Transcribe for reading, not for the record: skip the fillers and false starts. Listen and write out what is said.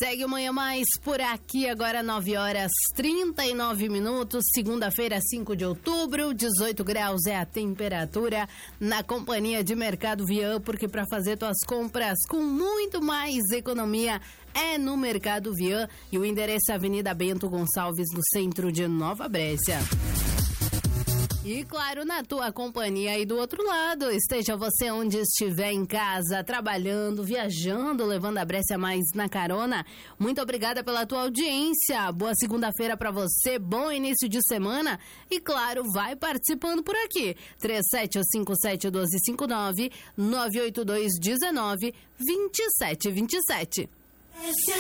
Segue o Manhã Mais por aqui, agora 9h39, segunda-feira, 5 de outubro, 18 graus é a temperatura, na companhia de Mercado Vian, porque para fazer tuas compras com muito mais economia é no Mercado Vian, e o endereço é Avenida Bento Gonçalves, no centro de Nova Brécia. E claro, na tua companhia aí do outro lado, esteja você onde estiver, em casa, trabalhando, viajando, levando a Brécia Mais na carona. Muito obrigada pela tua audiência. Boa segunda-feira pra você, bom início de semana. E claro, vai participando por aqui. 3757-1259, 982-19-2727.